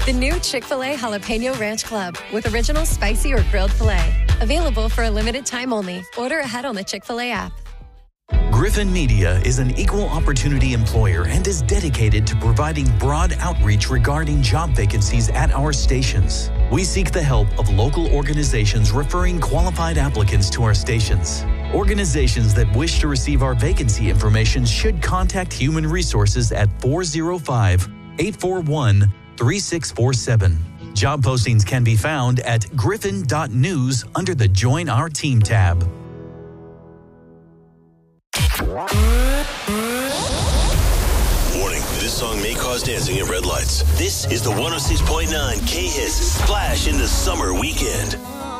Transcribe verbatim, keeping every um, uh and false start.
The new Chick-fil-A Jalapeno Ranch Club with original spicy or grilled filet. Available for a limited time only. Order ahead on the Chick-fil-A app. Griffin Media is an equal opportunity employer and is dedicated to providing broad outreach regarding job vacancies at our stations. We seek the help of local organizations referring qualified applicants to our stations. Organizations that wish to receive our vacancy information should contact Human Resources at four oh five, eight four one, three six four seven. Job postings can be found at griffin dot news under the Join Our Team tab. Warning, this song may cause dancing at red lights. This is the one oh six point nine K-Hits Splash in the Summer Weekend.